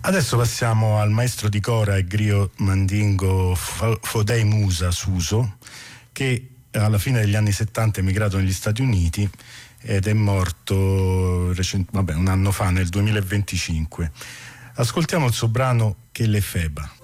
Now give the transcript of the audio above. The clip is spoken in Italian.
Adesso passiamo al maestro di cora e griot mandingo Fodé Musa Suso, che alla fine degli anni 70 è emigrato negli Stati Uniti ed è morto un anno fa, nel 2025. Ascoltiamo il suo brano Che le Feba.